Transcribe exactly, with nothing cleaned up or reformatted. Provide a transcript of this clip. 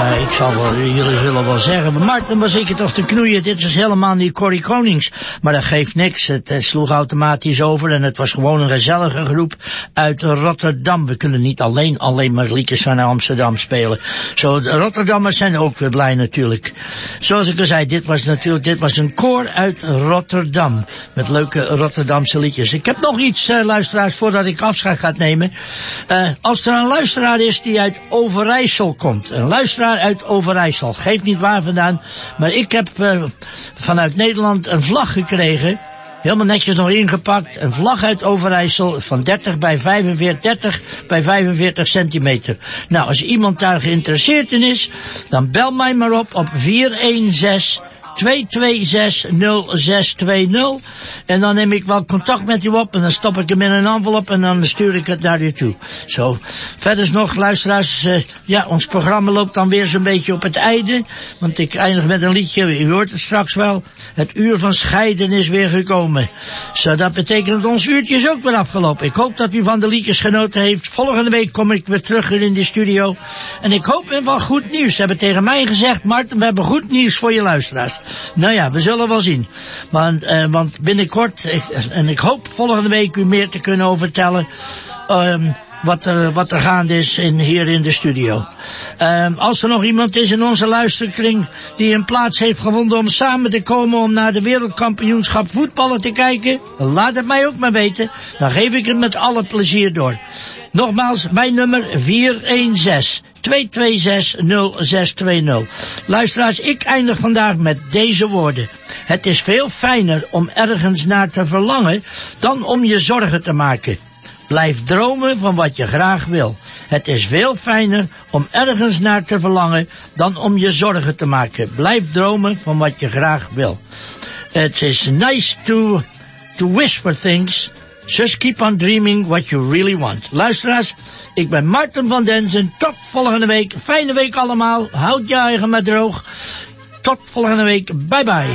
Ja, ik zal wel, jullie zullen wel zeggen, maar Martin was ik het of te knoeien, dit is helemaal niet Corrie Konings. Maar dat geeft niks, het, het sloeg automatisch over en het was gewoon een gezellige groep uit Rotterdam. We kunnen niet alleen, alleen maar liedjes van Amsterdam spelen. Zo, de Rotterdammers zijn ook weer blij natuurlijk. Zoals ik al zei, dit was natuurlijk, dit was een koor uit Rotterdam. Met leuke Rotterdamse liedjes. Ik heb nog iets, uh, luisteraars, voordat ik afscheid ga nemen. Uh, als er een luisteraar is die uit Overijssel komt. Een luisteraar uit Overijssel. Geeft niet waar vandaan. Maar ik heb uh, vanuit Nederland een vlag gekregen. Helemaal netjes nog ingepakt. Een vlag uit Overijssel van dertig bij vijfenveertig, dertig bij vijfenveertig centimeter. Nou, als iemand daar geïnteresseerd in is, dan bel mij maar op op vier een zes twee twee zes nul zes twee nul. En dan neem ik wel contact met u op en dan stop ik hem in een envelop en dan stuur ik het naar u toe. Zo. Verder nog, luisteraars, uh, ja, ons programma loopt dan weer zo'n beetje op het einde. Want ik eindig met een liedje, u hoort het straks wel. Het uur van scheiden is weer gekomen. Zo, dat betekent dat ons uurtje is ook weer afgelopen. Ik hoop dat u van de liedjes genoten heeft. Volgende week kom ik weer terug hier in de studio. En ik hoop in wel goed nieuws. Ze hebben tegen mij gezegd, Martin, we hebben goed nieuws voor je luisteraars. Nou ja, we zullen wel zien. Maar, uh, want binnenkort, ik, en ik hoop volgende week u meer te kunnen overtellen, um, wat er, wat er gaande is in, hier in de studio. Um, als er nog iemand is in onze luisterkring die een plaats heeft gevonden om samen te komen om naar de wereldkampioenschap voetballen te kijken, laat het mij ook maar weten. Dan geef ik het met alle plezier door. Nogmaals, mijn nummer vier een zes twee twee zes nul zes twee nul. Luisteraars, ik eindig vandaag met deze woorden. Het is veel fijner om ergens naar te verlangen dan om je zorgen te maken. Blijf dromen van wat je graag wil. Het is veel fijner om ergens naar te verlangen dan om je zorgen te maken. Blijf dromen van wat je graag wil. Het is nice to, to wish for things. Just keep on dreaming what you really want. Luisteraars, ik ben Martin van Denzen. Tot volgende week. Fijne week allemaal. Houd je eigen maar droog. Tot volgende week. Bye bye.